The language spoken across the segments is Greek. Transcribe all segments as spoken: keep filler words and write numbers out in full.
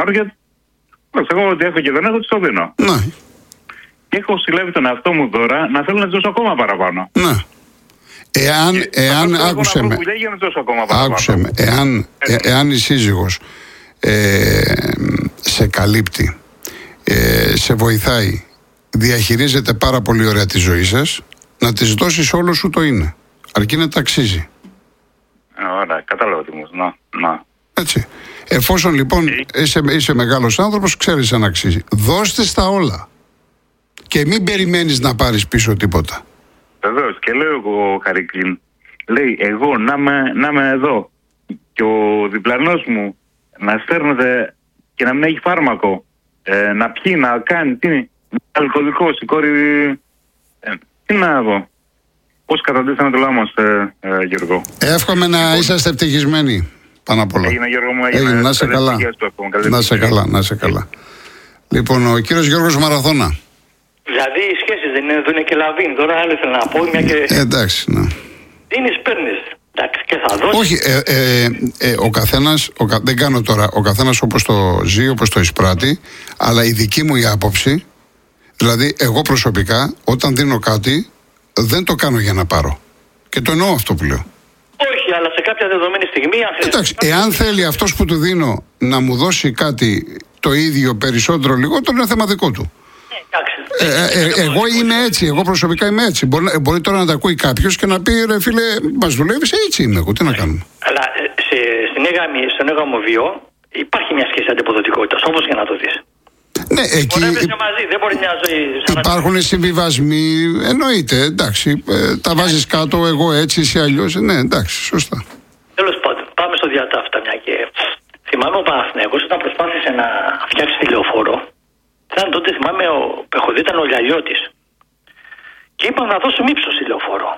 πάρω γιατί. Εγώ ότι έχω και δεν έχω, το δίνω. Ναι. Και έχω συλλάβει τον εαυτό μου τώρα να θέλω να ζήσω ακόμα παραπάνω. Ναι. Εάν, και εάν άκουσε με, άκουσε με, εάν, ε, εάν η σύζυγος ε, σε καλύπτει, ε, σε βοηθάει, διαχειρίζεται πάρα πολύ ωραία τη ζωή σας, να της δώσεις όλο σου το είναι. Αρκεί να τα αξίζει. Ωραία, κατάλαβα τι μου. Να, να. Έτσι. Εφόσον λοιπόν είσαι, είσαι μεγάλος άνθρωπος, ξέρεις αν αξίζει. Δώστε στα όλα. Και μην περιμένεις να πάρεις πίσω τίποτα. Βεβαίως. Και λέω ο Χαρικλίν, λέει, εγώ να είμαι, να είμαι εδώ και ο διπλανός μου να στέρνεται και να μην έχει φάρμακο, ε, να πιει, να κάνει, τι είναι, αλκοολικός, η κόρη, ε, τι να δω. Πώς καταντήσαμε το λαό μας, ε, ε, Γιώργο. Εύχομαι να λοιπόν, είσαστε ευτυχισμένοι πάνω απ' όλα. Έγινε, Γιώργο μου, έγινε. Έγινε, να σε καλά. Να σε καλά, να σε καλά. Λοιπόν, ο κύριος Γιώργος Μαραθώνα. Δηλαδή οι σχέσεις δεν είναι, είναι και λαβήν. Τώρα άλλο ήθελα να πω μια και. Ε, εντάξει, ναι. Δίνεις, παίρνεις. Εντάξει, και θα δώσεις. Όχι, ε, ε, ε, ο καθένας, ο, δεν κάνω τώρα, ο καθένας όπως το ζει, όπως το εισπράττει, αλλά η δική μου η άποψη, δηλαδή εγώ προσωπικά, όταν δίνω κάτι, δεν το κάνω για να πάρω. Και το εννοώ αυτό που λέω. Όχι, αλλά σε κάποια δεδομένη στιγμή. Αν εντάξει, εάν θέλει αυτός που του δίνω να μου δώσει κάτι το ίδιο, περισσότερο, λιγότερο, είναι θέμα δικό του. Ε, ε, ε, εγώ είμαι έτσι, εγώ προσωπικά είμαι έτσι. Μπορεί, μπορεί τώρα να τα ακούει κάποιος και να πει ρε φίλε, μας δουλεύεις, έτσι είμαι εγώ, τι να κάνουμε. Αλλά σε, στην έγαμη, στον έγαμο βίο υπάρχει μια σχέση αντιποδοτικότητας, όπως και να το δεις. Ναι, εκεί μαζί, δεν μπορεί μια ζωή. Υπάρχουν συμβιβασμοί, εννοείται, εντάξει. Ε, τα βάζεις κάτω, εγώ έτσι, εσύ αλλιώς. Ναι, εντάξει, σωστά. Τέλος πάντων, πάμε στο διατάφτα μια και. Θυμάμαι ο Παναθηναϊκός όταν προσπάθησε να φτιάξει τηλεοφόρο. Ήταν τότε, θυμάμαι, ο Πεχωδή ήταν ο Λιαλιώτης. Και είπαμε να δώσουμε ύψος τηλεοφόρο.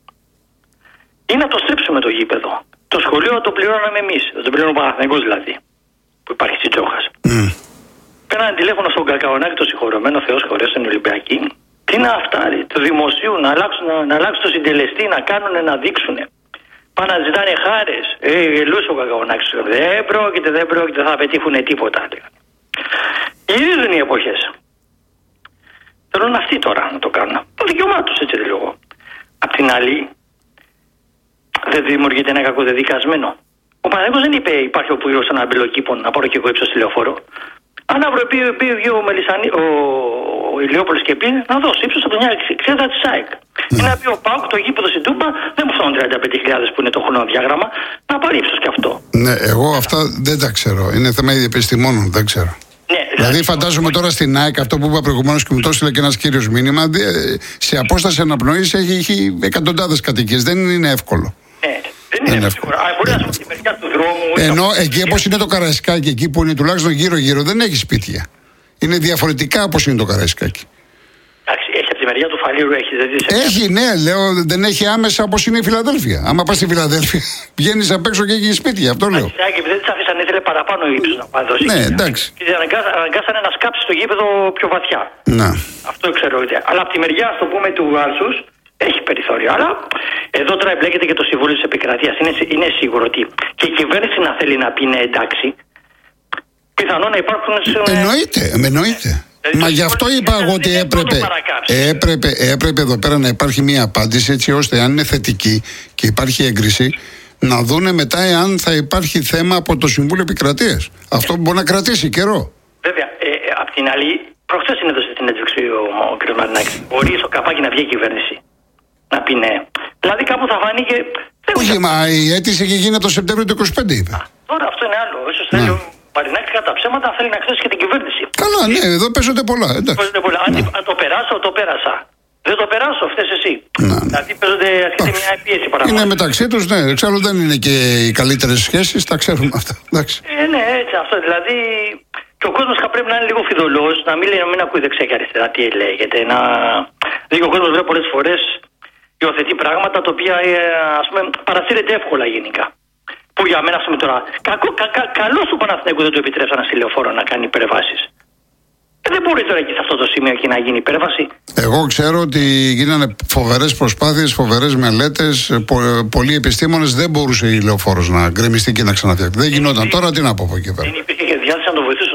Ή να το στρέψουμε το γήπεδο. Το σχολείο το πληρώναμε εμείς. Δεν το πληρώνω ο Παναθηναϊκός δηλαδή. Που υπάρχει στην Τζόχας. Mm. Πέρανε τηλέφωνο στον Κακαονάκη, το συγχωρεμένο Θεός χωρές στην Ολυμπιακή. Τι είναι αυτά, ρε, του δημοσίου να αλλάξουν, να, να αλλάξουν το συντελεστή, να κάνουν, να δείξουν. Πάνε να ζητάνε χάρες. Ε, γελούσε ο Κακαονάκης. Δεν πρόκειται, δεν πρόκειται, θα πετύχουν τίποτα. Γυρίζουν οι εποχές. Θέλουν αυτοί τώρα να το κάνουν. Το δικαιωμά τους, έτσι δεν λέγω. Απ' την άλλη, δεν δημιουργείται ένα κακοδεδικασμένο. Ο Παναγιώτης δεν είπε υπάρχει ο Πούγιος ένα αμπελοκήπον να πάρω και εγώ ύψος τηλεοφόρο. Αν αύριο πει, πει, πει ο, Μελισσανί, ο, ο Ηλιόπολης και πει να δώσει ύψος από την εξέδρα της ΑΕΚ. Mm. Ή να πει ο ΠΑΟΚ το γήπεδο στην Τούμπα δεν μου φτάνουν τριάντα πέντε χιλιάδες που είναι το χρονοδιάγραμμα να πάρει ύψος και αυτό. Ναι, εγώ αυτά δεν τα ξέρω. Είναι θέμα επιστημόνων, δεν ξέρω. Ναι, δηλαδή, φαντάζομαι τώρα στην ΑΕΚ αυτό που είπα προηγουμένως και μου το έστειλε και ένας κύριος μήνυμα. Σε απόσταση αναπνοής έχει, έχει εκατοντάδες κατοικίες. Δεν είναι εύκολο. Ναι, δεν είναι εύκολο. Αν μπορεί να σου πει μεριά του δρόμου. Ενώ εκεί όπως είναι το Καραϊσκάκι, εκεί που είναι τουλάχιστον γύρω-γύρω, δεν έχει σπίτια. Είναι διαφορετικά όπως είναι το Καραϊσκάκι. Εντάξει, έχει από τη μεριά του Φαλήρου, έχει. Δεν έχει, ναι, λέω, δεν έχει άμεσα όπως είναι η Φιλαδέλφια. Άμα πας στη Φιλαδέλφια, βγαίνεις απ' έξω και έχει σπίτια. Αυτό λέω. Εντάξει, δεν τη αφήσαν, ήθελε παραπάνω ύψος να πάει δώσει. Ναι, εντάξει. Και αναγκάσανε να σκάψει το γήπεδο πιο βαθιά. Να. Αυτό ξέρω. Αλλά από τη μεριά, α το πούμε, του Άρσους, έχει περιθώριο. Αλλά εδώ τώρα εμπλέκεται και το Συμβούλιο της Επικρατείας. Είναι, είναι σίγουρο ότι και η κυβέρνηση να θέλει να πει ναι, εντάξει, πιθανόν να υπάρχουν. Εννοείται, εννοείται. Μα γι' αυτό είπα εγώ ότι έπρεπε, έπρεπε, έπρεπε εδώ πέρα να υπάρχει μια απάντηση έτσι ώστε αν είναι θετική και υπάρχει έγκριση να δούνε μετά εάν θα υπάρχει θέμα από το Συμβούλιο Επικρατείας. Αυτό που μπορεί να κρατήσει καιρό. Βέβαια, ε, ε, απ' την άλλη, προχθές είναι εδώ στην έντευξη ο, ο κ. Μαρινάκης. Μπορεί στο καπάκι να βγει η κυβέρνηση. Να πει ναι. Δηλαδή κάπου θα φανεί και. Όχι, μα η αίτηση έχει γίνει από το Σεπτέμβριο του είκοσι πέντε, είπε. Α, τώρα αυτό είναι άλλο. Ίσως θέλει ο Μαρινάκης κατά ψέματα θέλει να χθέσει και την κυβέρνηση. Καλά, ναι, εδώ παίζονται πολλά. Παίζονται πολλά. Αν, αν το περάσω, το πέρασα. Δεν το περάσω, φταίς εσύ. Να. Δηλαδή παίζονται ασκείται μια πίεση παραπάνω. Είναι μεταξύ τους, ναι. Εξάλλου δεν είναι και οι καλύτερες σχέσεις, τα ξέρουμε αυτά. Εντάξει. Ε, ναι, έτσι αυτό. Δηλαδή και ο κόσμος θα πρέπει να είναι λίγο φιδωλός, να μην λέει, να μην ακούει δεξιά και αριστερά τι λέγεται. Να... Δηλαδή ο κόσμος βλέπει πολλές φορές υιοθετεί πράγματα τα οποία ε, ας πούμε παρασύρεται εύκολα γενικά. Που για μένα αυτό τώρα. Κακό, κα, κα, καλό του Παναθηναϊκού δεν του επιτρέψαν ένα τηλεοφόρο να κάνει υπερβάσεις. Ε, δεν μπορεί τώρα εκεί σε αυτό το σημείο εκεί να γίνει υπέρβαση. Εγώ ξέρω ότι γίνανε φοβερές προσπάθειες, φοβερές μελέτες. Πο, πολλοί επιστήμονες δεν μπορούσε η λεωφόρος να γκρεμιστεί και να ξαναφτιαχτεί. Δεν γινόταν. Τώρα τι να πω από εκεί πέρα. Δεν υπήρχε και διάθεση να το βοηθήσουν.